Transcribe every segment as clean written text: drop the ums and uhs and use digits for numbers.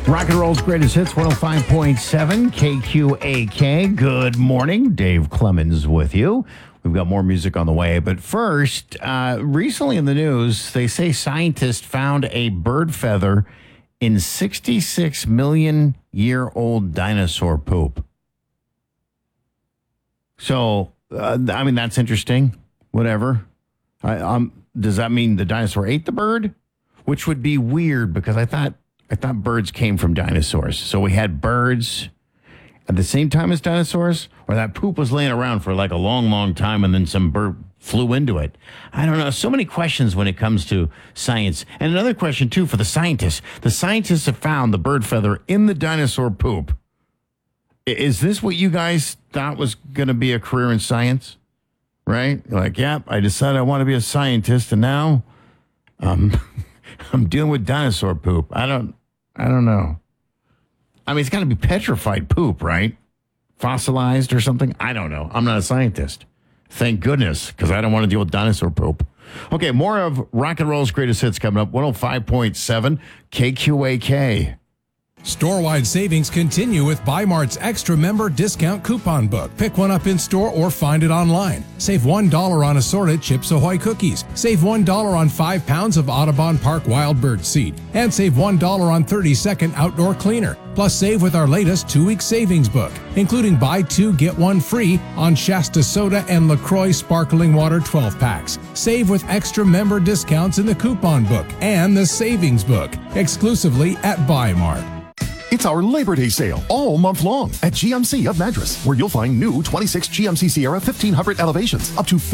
Rock and Roll's Greatest Hits, 105.7 KQAK. Good morning. Dave Clemens with you. We've got more music on the way. But first, recently in the news, they say scientists found a bird feather in 66 million year old dinosaur poop. So, that's interesting. Whatever. Does that mean the dinosaur ate the bird? Which would be weird because I thought birds came from dinosaurs. So we had birds at the same time as dinosaurs, or that poop was laying around for like a long, long time and then some bird flew into it. I don't know. So many questions when it comes to science. And another question, too, for the scientists. The scientists have found the bird feather in the dinosaur poop. Is this what you guys thought was going to be a career in science? Right? Like, yep, I decided I want to be a scientist, and now I'm dealing with dinosaur poop. I don't know. I mean, it's got to be petrified poop, right? Fossilized or something? I don't know. I'm not a scientist. Thank goodness, because I don't want to deal with dinosaur poop. Okay, more of Rock and Roll's Greatest Hits coming up. 105.7 KQAK. Store-wide savings continue with Bi-Mart's Extra Member Discount Coupon Book. Pick one up in store or find it online. Save $1 on assorted Chips Ahoy cookies. Save $1 on 5 pounds of Audubon Park Wild Bird seed. And save $1 on 30-second outdoor cleaner. Plus, save with our latest 2-week savings book, including buy 2, get 1 free on Shasta Soda and LaCroix Sparkling Water 12-packs. Save with extra member discounts in the coupon book and the savings book, exclusively at Bi-Mart. It's our Labor Day sale all month long at GMC of Madras, where you'll find new 26 GMC Sierra 1500 elevations up to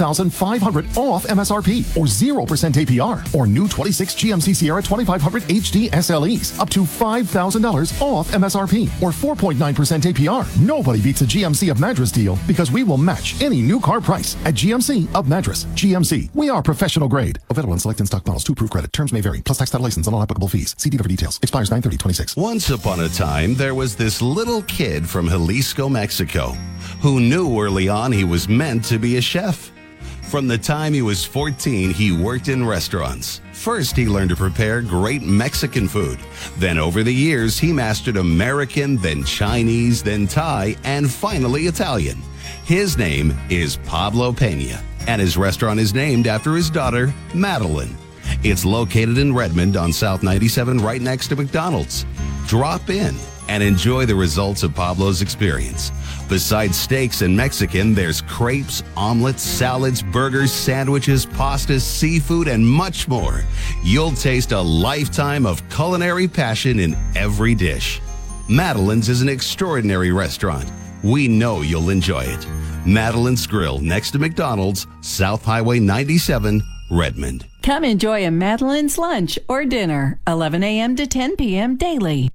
$15,500 off MSRP or 0% APR, or new 26 GMC Sierra 2500 HD SLEs up to $5,000 off MSRP or 4.9% APR. Nobody beats a GMC of Madras deal because we will match any new car price at GMC of Madras. GMC, we are professional grade. Available on select in-stock models. 2 proof credit. Terms may vary. Plus tax title license and all applicable fees. See dealer for details. Expires 9/30/26. Once upon a time, there was this little kid from Jalisco, Mexico, who knew early on he was meant to be a chef. From the time he was 14, he worked in restaurants. First, he learned to prepare great Mexican food. Then over the years, he mastered American, then Chinese, then Thai, and finally Italian. His name is Pablo Peña, and his restaurant is named after his daughter, Madeline. It's located in Redmond on South 97, right next to McDonald's. Drop in and enjoy the results of Pablo's experience. Besides steaks and Mexican, there's crepes, omelets, salads, burgers, sandwiches, pastas, seafood, and much more. You'll taste a lifetime of culinary passion in every dish. Madeline's is an extraordinary restaurant. We know you'll enjoy it. Madeline's Grill, next to McDonald's, South Highway 97, Redmond. Come enjoy a Madeline's lunch or dinner, 11 a.m. to 10 p.m. daily.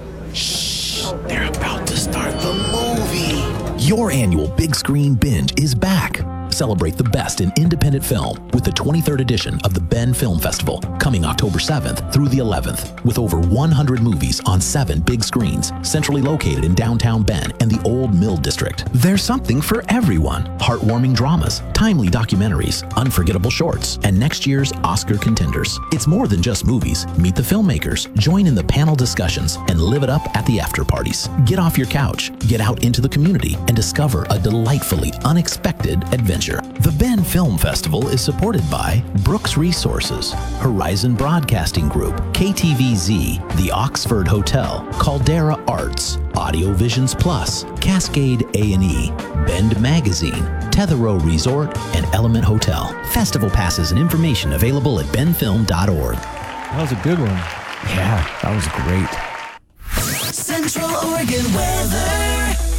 Shh, they're about to start the movie. Your annual big screen binge is back. Celebrate the best in independent film with the 23rd edition of the Ben Film Festival, coming October 7th through the 11th, with over 100 movies on 7 big screens, centrally located in downtown Ben and the Old Mill District. There's something for everyone. Heartwarming dramas, timely documentaries, unforgettable shorts, and next year's Oscar contenders. It's more than just movies. Meet the filmmakers, join in the panel discussions, and live it up at the after parties. Get off your couch, get out into the community, and discover a delightfully unexpected adventure. The Ben Film Festival is supported by Brooks Resources, Horizon Broadcasting Group, KTVZ, the Oxford Hotel, Caldera Arts, Audio Visions Plus, Cascade A&E, Bend Magazine, Tetherow Resort, and Element Hotel. Festival passes and information available at benfilm.org. That was a good one. Yeah, that was great. Central Oregon weather.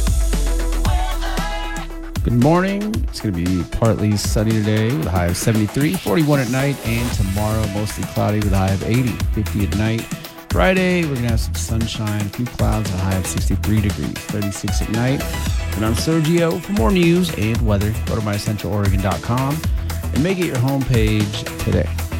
Good morning. It's going to be partly sunny today with a high of 73, 41 at night, and tomorrow mostly cloudy with a high of 80, 50 at night. Friday, we're going to have some sunshine, a few clouds, and a high of 63 degrees, 36 at night. And I'm Sergio. For more news and weather, go to mycentraloregon.com and make it your homepage today.